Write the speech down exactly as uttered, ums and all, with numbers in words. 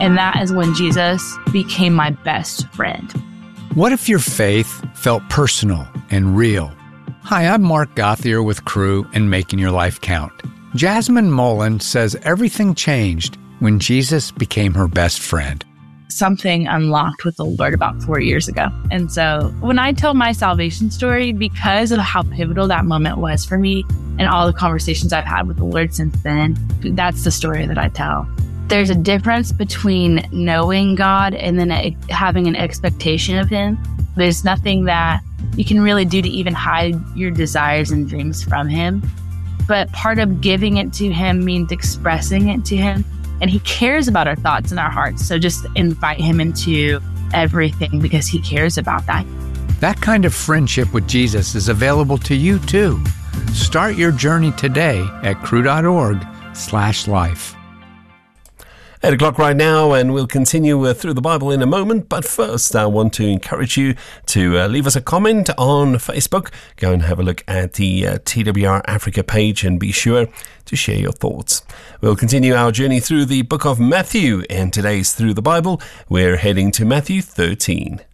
And that is when Jesus became my best friend. What if your faith felt personal and real? Hi, I'm Mark Gauthier with Cru and Making Your Life Count. Jasmine Mullen says everything changed when Jesus became her best friend. Something unlocked with the Lord about four years ago. And so when I tell my salvation story, because of how pivotal that moment was for me and all the conversations I've had with the Lord since then, that's the story that I tell. There's a difference between knowing God and then a, having an expectation of Him. There's nothing that you can really do to even hide your desires and dreams from Him. But part of giving it to Him means expressing it to Him. And He cares about our thoughts and our hearts. So just invite Him into everything because He cares about that. That kind of friendship with Jesus is available to you too. Start your journey today at cru.org slash life. Eight o'clock right now, and we'll continue uh, through the Bible in a moment. But first, I want to encourage you to uh, leave us a comment on Facebook. Go and have a look at the uh, T W R Africa page and be sure to share your thoughts. We'll continue our journey through the book of Matthew, and today's Through the Bible. We're heading to Matthew thirteen.